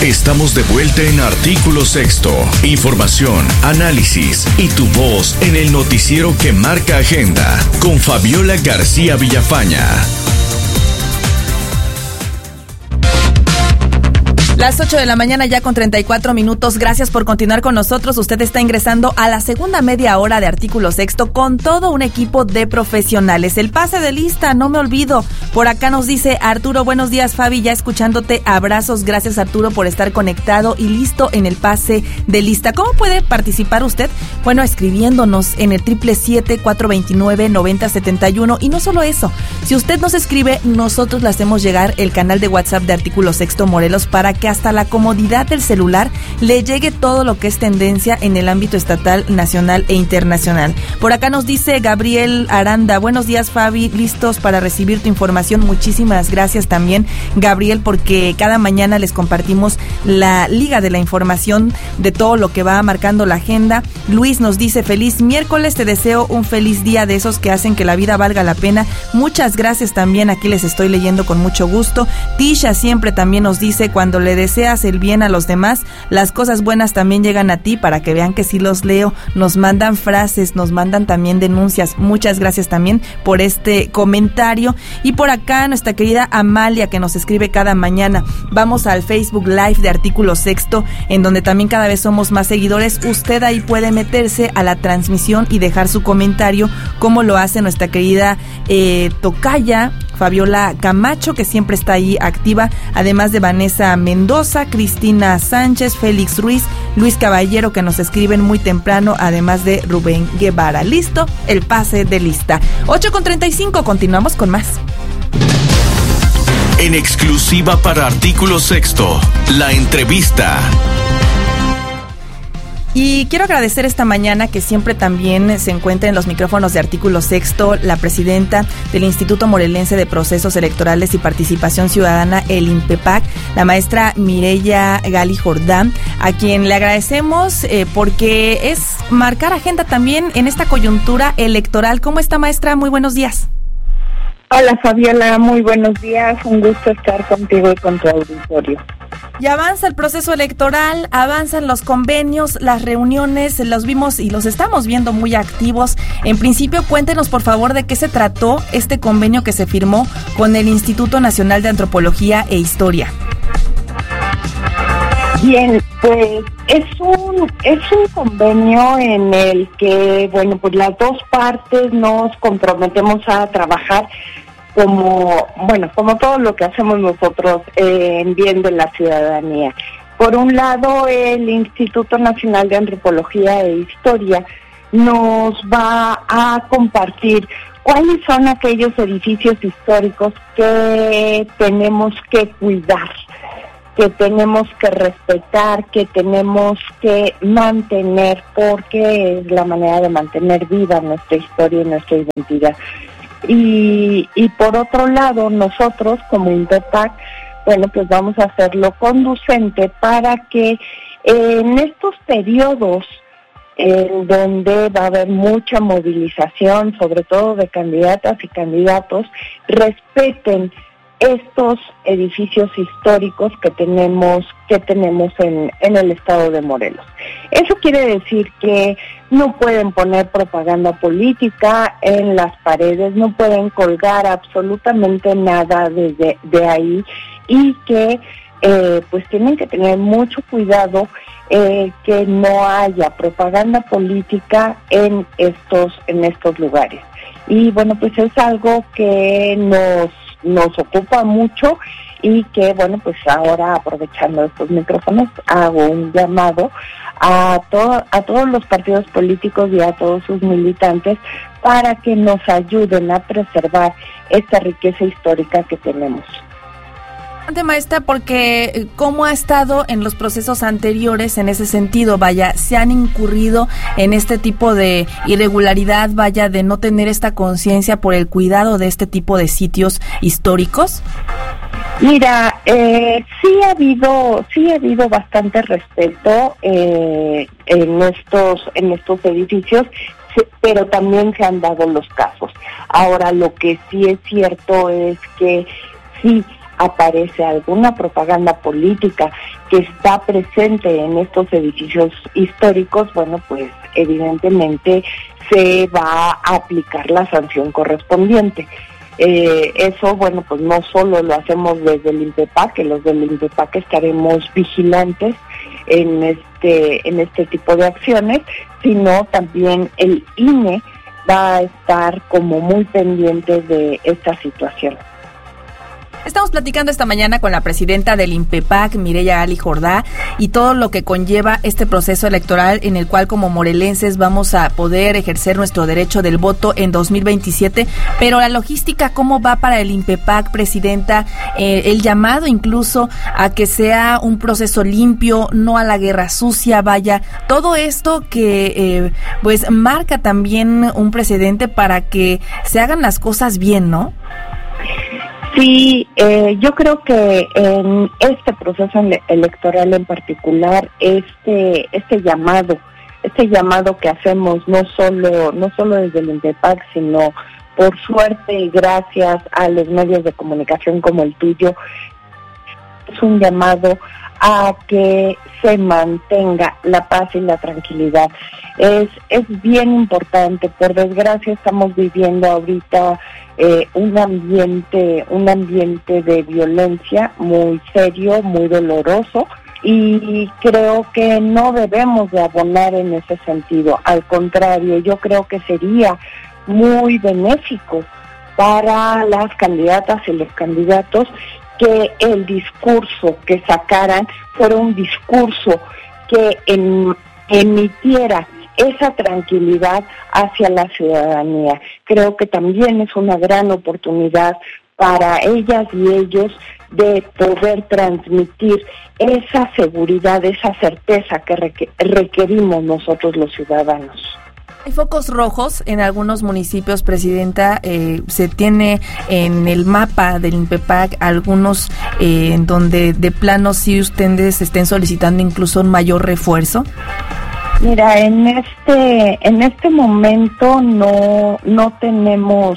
Estamos de vuelta en Artículo Sexto. Información, análisis y tu voz en el noticiero que marca agenda con Fabiola García Villafaña. Las 8 de la mañana ya con 34 minutos. Gracias por continuar con nosotros. Usted está ingresando a la segunda media hora de Artículo Sexto con todo un equipo de profesionales. El pase de lista, no me olvido. Por acá nos dice Arturo, buenos días Fabi, ya escuchándote. Abrazos, gracias Arturo por estar conectado y listo en el pase de lista. ¿Cómo puede participar usted? Bueno, escribiéndonos en el 777-429-9071. Y no solo eso, si usted nos escribe, nosotros le hacemos llegar el canal de WhatsApp de Artículo Sexto Morelos para que hasta la comodidad del celular le llegue todo lo que es tendencia en el ámbito estatal, nacional e internacional. Por acá nos dice Gabriel Aranda, buenos días Fabi, listos para recibir tu información. Muchísimas gracias también Gabriel, porque cada mañana les compartimos la liga de la información de todo lo que va marcando la agenda. Luis nos dice feliz miércoles, te deseo un feliz día de esos que hacen que la vida valga la pena. Muchas gracias también, aquí les estoy leyendo con mucho gusto. Tisha siempre también nos dice cuando le deseas el bien a los demás, las cosas buenas también llegan a ti, para que vean que sí los leo. Nos mandan frases, nos mandan también denuncias. Muchas gracias también por este comentario. Y por acá nuestra querida Amalia, que nos escribe cada mañana. Vamos al Facebook Live de Artículo Sexto, en donde también cada vez somos más seguidores. Usted ahí puede meterse a la transmisión y dejar su comentario, como lo hace nuestra querida tocaya Fabiola Camacho, que siempre está ahí activa, además de Vanessa Mendoza, Cristina Sánchez, Félix Ruiz, Luis Caballero, que nos escriben muy temprano, además de Rubén Guevara. Listo, el pase de lista. 8:35, continuamos con más. En exclusiva para Artículo Sexto, la entrevista. Y quiero agradecer esta mañana que siempre también se encuentra en los micrófonos de Artículo Sexto la presidenta del Instituto Morelense de Procesos Electorales y Participación Ciudadana, el INPEPAC, la maestra Mireya Gali Jordán, a quien le agradecemos porque es marcar agenda también en esta coyuntura electoral. ¿Cómo está, maestra? Muy buenos días. Hola Fabiola, muy buenos días, un gusto estar contigo y con tu auditorio. Y avanza el proceso electoral, avanzan los convenios, las reuniones, los vimos y los estamos viendo muy activos. En principio, cuéntenos por favor de qué se trató este convenio que se firmó con el Instituto Nacional de Antropología e Historia. Bien, pues es un convenio en el que, bueno, pues las dos partes nos comprometemos a trabajar como todo lo que hacemos nosotros en bien de la ciudadanía. Por un lado, el Instituto Nacional de Antropología e Historia nos va a compartir cuáles son aquellos edificios históricos que tenemos que cuidar, que tenemos que respetar, que tenemos que mantener, porque es la manera de mantener viva nuestra historia y nuestra identidad. Y por otro lado, nosotros como INPEPAC, bueno, pues vamos a hacerlo conducente para que en estos periodos en donde va a haber mucha movilización, sobre todo de candidatas y candidatos, respeten estos edificios históricos que tenemos en el estado de Morelos. Eso quiere decir que no pueden poner propaganda política en las paredes, no pueden colgar absolutamente nada de ahí, y que pues tienen que tener mucho cuidado que no haya propaganda política en estos lugares. Y bueno, pues es algo que nos ocupa mucho, y que, bueno, pues ahora, aprovechando estos micrófonos, hago un llamado a todos los partidos políticos y a todos sus militantes para que nos ayuden a preservar esta riqueza histórica que tenemos. Maestra, porque ¿cómo ha estado en los procesos anteriores en ese sentido? Vaya, ¿se han incurrido en este tipo de irregularidad, vaya, de no tener esta conciencia por el cuidado de este tipo de sitios históricos? Mira, sí ha habido bastante respeto en estos edificios, pero también se han dado los casos. Ahora, lo que sí es cierto es que sí aparece alguna propaganda política que está presente en estos edificios históricos, bueno, pues evidentemente se va a aplicar la sanción correspondiente. Eso, bueno, pues no solo lo hacemos desde el INPEPAC, que los del INPEPAC estaremos vigilantes en este tipo de acciones, sino también el INE va a estar como muy pendiente de esta situación. Estamos platicando esta mañana con la presidenta del INPEPAC, Mireya Ali Jordá, y todo lo que conlleva este proceso electoral en el cual como morelenses vamos a poder ejercer nuestro derecho del voto en 2027. Pero la logística, ¿cómo va para el INPEPAC, presidenta? El llamado incluso a que sea un proceso limpio, no a la guerra sucia, vaya. Todo esto que pues marca también un precedente para que se hagan las cosas bien, ¿no? Sí, yo creo que en este proceso electoral en particular, este llamado que hacemos no solo desde el INPEPAC, sino por suerte y gracias a los medios de comunicación como el tuyo, es un llamado a que se mantenga la paz y la tranquilidad. Es bien importante. Por desgracia estamos viviendo ahorita un ambiente de violencia muy serio, muy doloroso, y creo que no debemos de abonar en ese sentido. Al contrario, yo creo que sería muy benéfico para las candidatas y los candidatos que el discurso que sacaran fuera un discurso que emitiera esa tranquilidad hacia la ciudadanía. Creo que también es una gran oportunidad para ellas y ellos de poder transmitir esa seguridad, esa certeza que requerimos nosotros los ciudadanos. Hay focos rojos en algunos municipios, presidenta. Se tiene en el mapa del INPEPAC algunos en donde de plano sí ustedes estén solicitando incluso un mayor refuerzo. Mira, en este momento no tenemos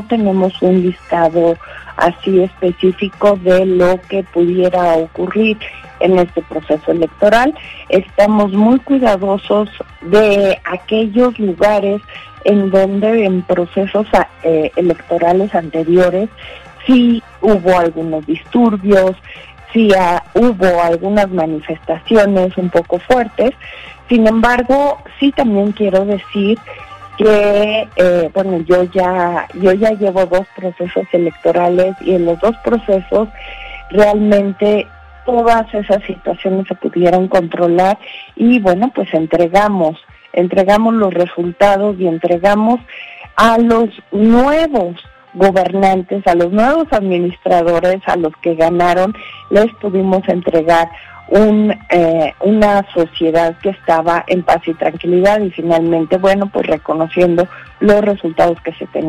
un listado así específico de lo que pudiera ocurrir en este proceso electoral. Estamos muy cuidadosos de aquellos lugares en donde en procesos electorales anteriores sí hubo algunos disturbios, sí hubo algunas manifestaciones un poco fuertes. Sin embargo, sí también quiero decir que, yo ya llevo 2 procesos electorales y en los 2 procesos realmente todas esas situaciones se pudieron controlar y bueno, pues entregamos los resultados y entregamos a los nuevos gobernantes, a los nuevos administradores, a los que ganaron, les pudimos entregar una sociedad que estaba en paz y tranquilidad y finalmente, bueno, pues reconociendo los resultados que se tenían.